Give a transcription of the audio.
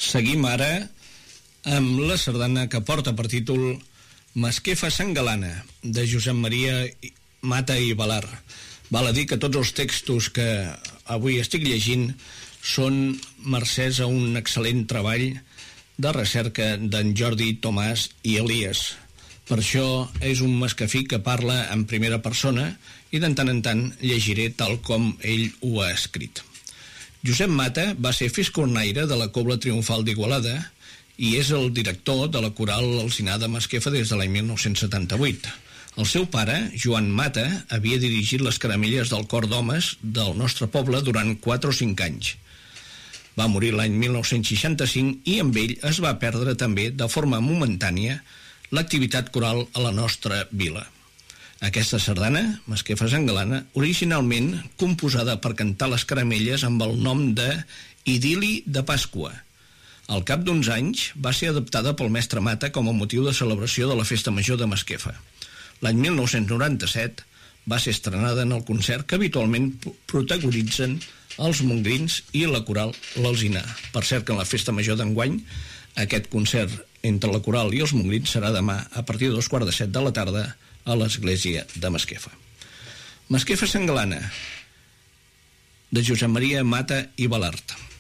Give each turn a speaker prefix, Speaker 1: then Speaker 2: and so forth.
Speaker 1: Seguim ara amb la sardana que porta per títol Masquefa Sangalana, de Josep Maria Mata i Balar. Val a dir que tots els textos que avui estic llegint són mercès a un excel·lent treball de recerca d'en Jordi Tomàs i Elias. Per això és un masquefí que parla en primera persona i de tant en tant llegiré tal com ell ho ha escrit. Josep Mata va ser fiscornaire de la Cobla Triomfal d'Igualada i és el director de la coral Alzinar de Masquefa des de l'any 1978. El seu pare, Joan Mata, havia dirigit les caramelles del cor d'homes del nostre poble durant 4 o 5 anys. Va morir l'any 1965 i amb ell es va perdre també de forma momentània l'activitat coral a la nostra vila. Aquesta sardana, Masquefa Sangalana, originalment composada per cantar les caramelles amb el nom de Idili de Pasqua. Al cap d'uns anys va ser adaptada pel mestre Mata com a motiu de celebració de la Festa Major de Masquefa. L'any 1997 va ser estrenada en el concert que habitualment protagonitzen els mongrins i la coral l'Alzinar. Per cert que en la Festa Major d'enguany aquest concert entre la coral i els mongrins serà demà a partir de 6:45 de la tarda a l'església de Masquefa. Masquefa Sangalana, de Josep Maria Mata i Balart.